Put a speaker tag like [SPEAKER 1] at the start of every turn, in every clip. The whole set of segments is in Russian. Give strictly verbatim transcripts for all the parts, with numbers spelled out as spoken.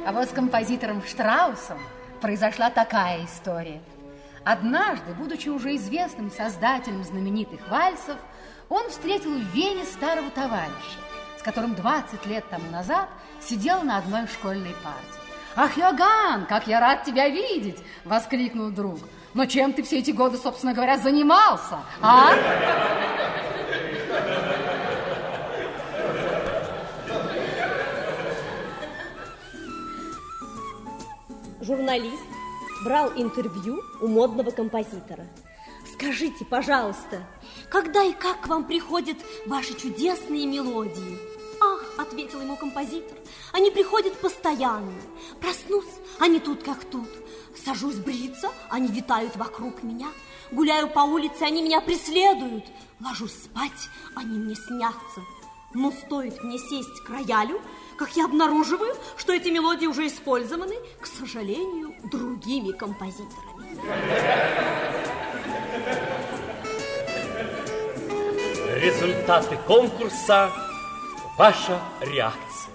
[SPEAKER 1] А вот с композитором Штраусом произошла такая история. Однажды, будучи уже известным создателем знаменитых вальсов, он встретил в Вене старого товарища, с которым двадцать лет тому назад сидел на одной школьной парте. «Ах, Йоган, как я рад тебя видеть!» – воскликнул друг. «Но чем ты все эти годы, собственно говоря, занимался, а?»
[SPEAKER 2] Журналист брал интервью у модного композитора. «Скажите, пожалуйста, когда и как к вам приходят ваши чудесные мелодии?» «Ах», — ответил ему композитор, — «они приходят постоянно. Проснусь, они тут как тут. Сажусь бриться, они витают вокруг меня. Гуляю по улице, они меня преследуют. Ложусь спать, они мне снятся. Но стоит мне сесть к роялю, как я обнаруживаю, что эти мелодии уже использованы, к сожалению, другими композиторами».
[SPEAKER 3] Результаты конкурса. Ваша реакция.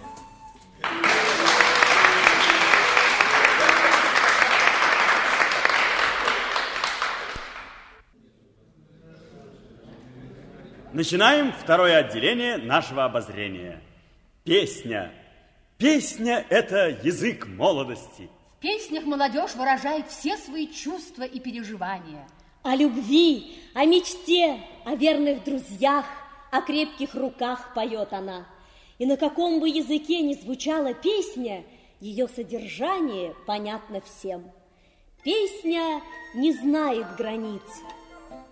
[SPEAKER 4] Начинаем второе отделение нашего обозрения. Песня. Песня – это язык молодости.
[SPEAKER 1] В песнях молодежь выражает все свои чувства и переживания.
[SPEAKER 2] О любви, о мечте, о верных друзьях, о крепких руках поет она. И на каком бы языке ни звучала песня, ее содержание понятно всем. Песня не знает границ.